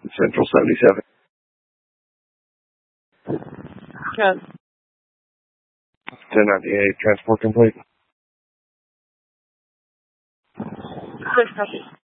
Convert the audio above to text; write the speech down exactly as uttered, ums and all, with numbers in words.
Central seventy-seven. Yes. ten ninety-eight, transport complete. Good copy.